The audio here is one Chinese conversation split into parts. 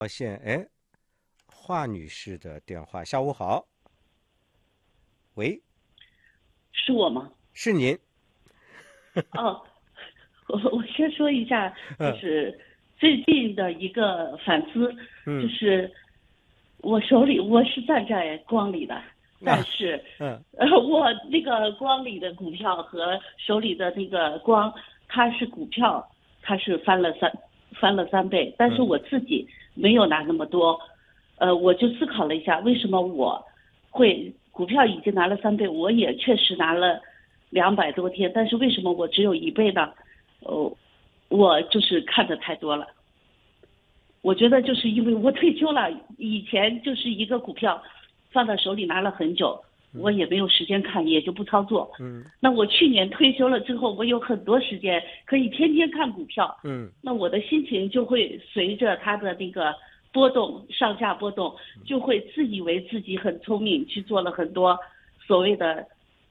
哎，华女士的电话，下午好。喂， 是我吗？ 是您。 哦，我先说一下，就嗯是最近的一个反思，就嗯是我手里我是站在光里的，但啊是嗯我那个光里的股票和手里的那个光，它是股票，它是翻了三倍，但是嗯我自己没有拿那么多，我就思考了一下，为什么我会股票已经拿了三倍，我也确实拿了200多天，但是为什么我只有1倍呢？我就是看的太多了。我觉得就是因为我退休了，以前就是一个股票放在手里拿了很久，我也没有时间看，也就不操作。 嗯那我去年退休了之后，我有很多时间可以天天看股票， 嗯那我的心情就会随着它的那个波动上下波动，就会自以为自己很聪明，去做了很多所谓的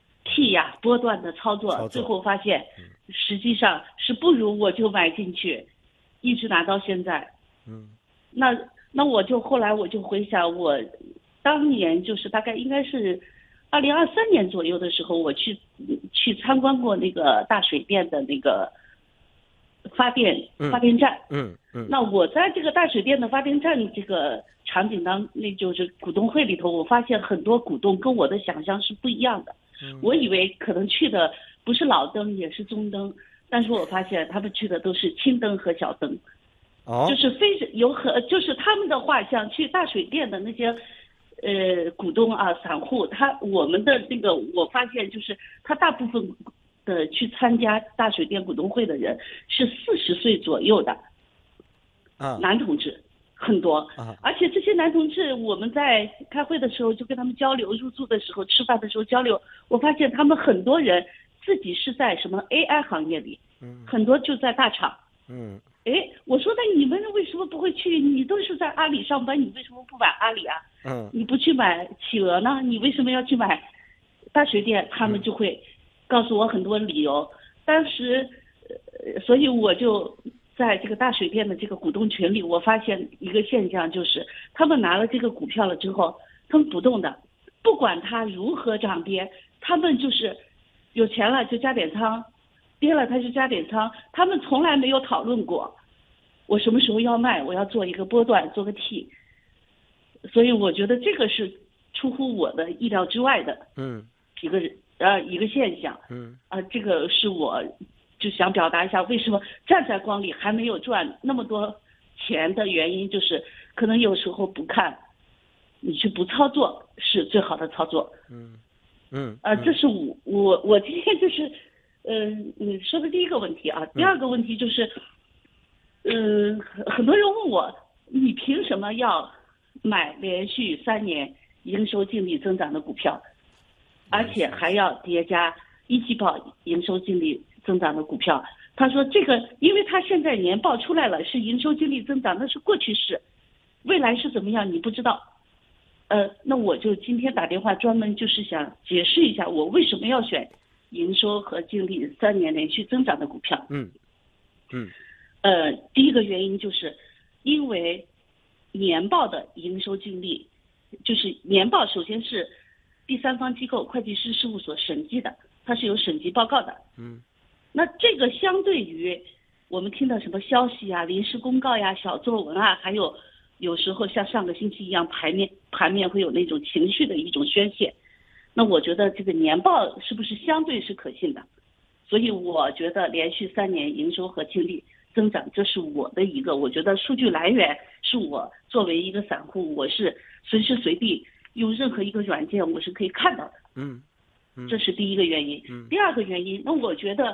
T 呀波段的操作，最操作。 后发现实际上是不如我就买进去，一直拿到现在。 嗯那后来我就回想，我当年就是大概应该是2023年左右的时候，我去参观过那个大水电的那个发电站。那我在这个大水电的发电站这个场景那就是股东会里头，我发现很多股东跟我的想象是不一样的。我以为可能去的不是老灯也是中灯，但是我发现他们去的都是轻灯和小灯。 哦， 就是就是他们的话，想去大水电的那些股东啊、散户，我们的那个我发现就是他大部分的去参加大水电股东会的人是40岁左右的男同志很多，而且这些男同志我们在开会的时候就跟他们交流，入住的时候、吃饭的时候交流，我发现他们很多人自己是在什么 AI 行业里，很多就在大厂。哎，我说那你们为什么不会去？你都是在阿里上班，你为什么不买阿里啊？你不去买企鹅呢？你为什么要去买大水电？他们就会告诉我很多理由。当时，所以我就在这个大水电的这个股东群里，我发现一个现象，就是他们拿了这个股票了之后，他们不动的，不管它如何涨跌，他们就是有钱了就加点仓。跌了他就加点仓，他们从来没有讨论过我什么时候要卖，我要做一个波段，做个 T。所以我觉得这个是出乎我的意料之外的，一个现象。这个是我就想表达一下，为什么站在光里还没有赚那么多钱的原因，就是可能有时候不看，你去不操作是最好的操作。这是我今天就是。你说的第一个问题啊，第二个问题就是，很多人问我，你凭什么要买连续3年营收净利增长的股票，而且还要叠加一季报营收净利增长的股票？他说这个，因为他现在年报出来了，是营收净利增长，那是过去式，未来是怎么样你不知道。那我就今天打电话专门就是想解释一下，我为什么要选营收和净利3年连续增长的股票。第一个原因就是因为年报的营收净利，就是年报首先是第三方机构会计师事务所审计的，它是有审计报告的。那这个相对于我们听到什么消息啊、临时公告呀、小作文啊，还有时候像上个星期一样盘面会有那种情绪的一种宣泄。那我觉得这个年报是不是相对是可信的？所以我觉得连续3年营收和净利增长，这是我的一个，我觉得数据来源是我作为一个散户，我是随时随地用任何一个软件我是可以看到的。这是第一个原因。第二个原因，那我觉得，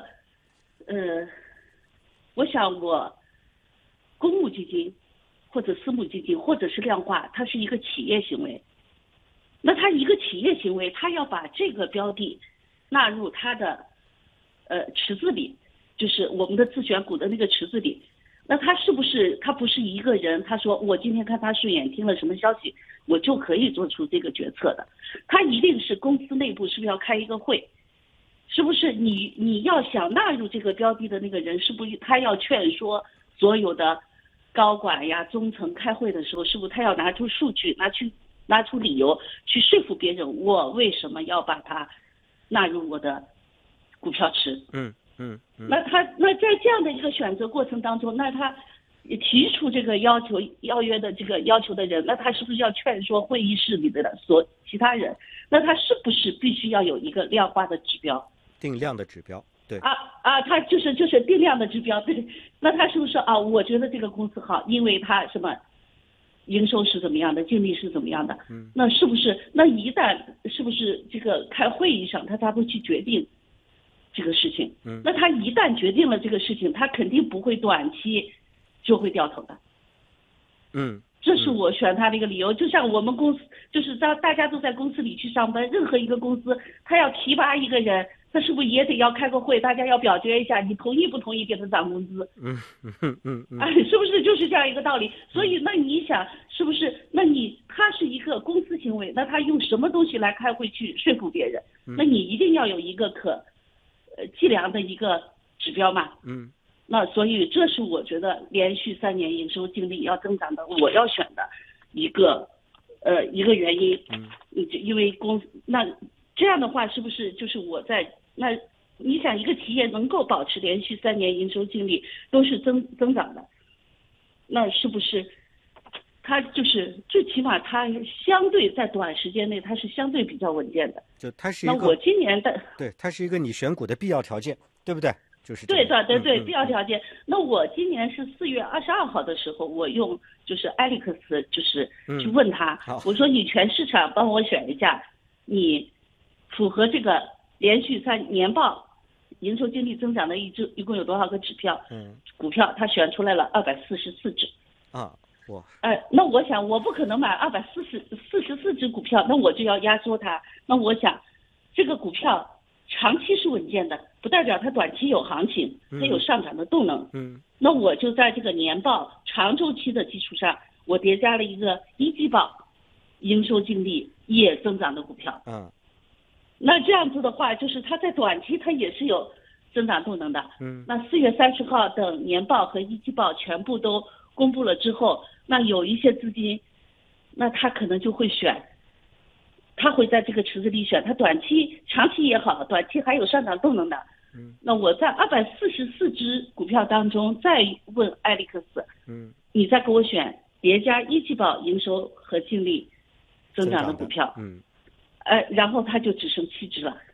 我想我公募基金或者私募基金或者是量化，它是一个企业行为。那他一个企业行为，他要把这个标的纳入他的池子里，就是我们的自选股的那个池子里。那他是不是他不是一个人？他说我今天看他顺眼，听了什么消息，我就可以做出这个决策的。他一定是公司内部是不是要开一个会？是不是你要想纳入这个标的的那个人，是不是他要劝说所有的高管呀、中层开会的时候，是不是他要拿出数据、拿出理由去说服别人，我为什么要把它纳入我的股票池？那在这样的一个选择过程当中，那他提出这个邀约的这个要求的人，那他是不是要劝说会议室里的其他人？那他是不是必须要有一个量化的指标？ 定量的指标，对。 他就是定量的指标，对。那他是不是我觉得这个公司好，因为他什么营收是怎么样的，净利是怎么样的？那是不是一旦是不是这个开会议上他会去决定这个事情？那他一旦决定了这个事情，他肯定不会短期就会掉头的。这是我选他的一个理由。就像我们公司，就是大家都在公司里去上班，任何一个公司，他要提拔一个人，他是不是也得要开个会，大家要表决一下，你同意不同意给他涨工资？是不是就是这样一个道理？所以那你想，是不是？他是一个公司行为，那他用什么东西来开会去说服别人？那你一定要有一个计量的一个指标嘛。那所以这是我觉得连续3年营收净利要增长的，我要选的一个原因。因为那这样的话，是不是就是你想一个企业能够保持连续3年营收净利都是增长的，那是不是它就是最起码它相对在短时间内它是相对比较稳健的？ 就它是一个， 那我今年的对，它是一个你选股的必要条件，对不对？就是对，必要条件。那我今年是4月22号的时候，我用就是艾利克斯就是去问他，我说你全市场帮我选一下，你符合这个连续3年报营收净利增长的一共有多少个股票？他选出来了244只。那我想我不可能买244只股票，那我就要压缩它。那我想这个股票长期是稳健的，不代表它短期有行情，它有上涨的动能。那我就在这个年报长周期的基础上，我叠加了一个一季报营收净利也增长的股票。那这样子的话，就是它在短期它也是有增长动能的。那4月30号等年报和一季报全部都公布了之后，那有一些资金，那他可能就会选。他会在这个池子里选，他长期也好，短期还有上涨动能的。那我在244只股票当中再问艾利克斯，你再给我选叠加一季报营收和净利增长的股票。然后他就只剩7只了。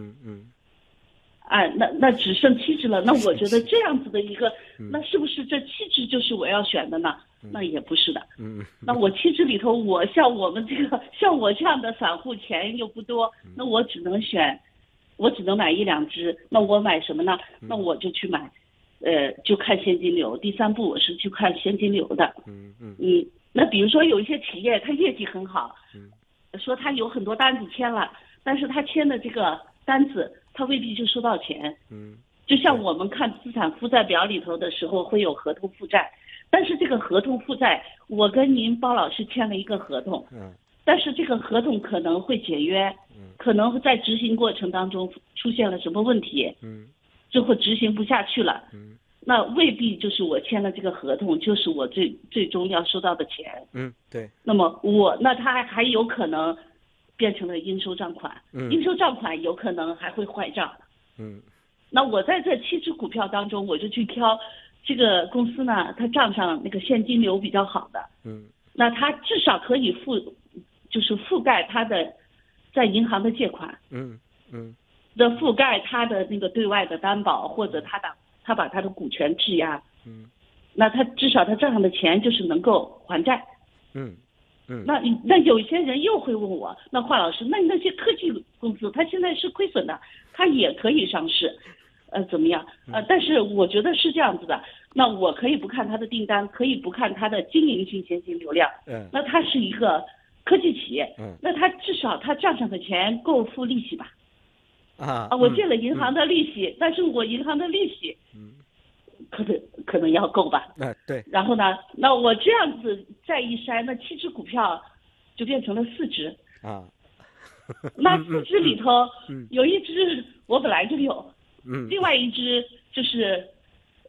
那只剩7只了，那我觉得这样子的一个，那是不是这7只就是我要选的呢？那也不是的。那我7只里头，像我这样的散户钱又不多，那我只能买1、2只。那我买什么呢？那我就去买，就看现金流。第3步我是去看现金流的。那比如说有一些企业它业绩很好，说他有很多单子签了，但是他签的这个单子他未必就收到钱。就像我们看资产负债表里头的时候会有合同负债，但是这个合同负债，我跟您包老师签了一个合同，但是这个合同可能会解约，可能在执行过程当中出现了什么问题，最后执行不下去了，那未必就是我签了这个合同就是我最终要收到的钱。 对。 那么那他还有可能变成了应收账款，应收账款有可能还会坏账。那我在这7只股票当中，我就去挑这个公司呢，它账上那个现金流比较好的。那它至少可以覆盖它的在银行的借款。的覆盖它的那个对外的担保，或者他把他的股权质押。那他至少他账上的钱就是能够还债。那有些人又会问我，那华老师，那些科技公司它现在是亏损的，它也可以上市，怎么样？但是我觉得是这样子的，那我可以不看它的订单，可以不看它的经营性现金流量，那它是一个科技企业，那它至少它账上的钱够付利息吧？我借了银行的利息，但是我银行的利息，可能要够吧？ 对。 然后呢，那我这样子再一筛，那7只股票就变成了4只。那4只里头，有1只我本来就有，另外1只就是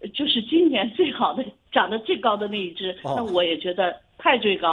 就是今年最好的长得最高的那一只，那我也觉得太最高。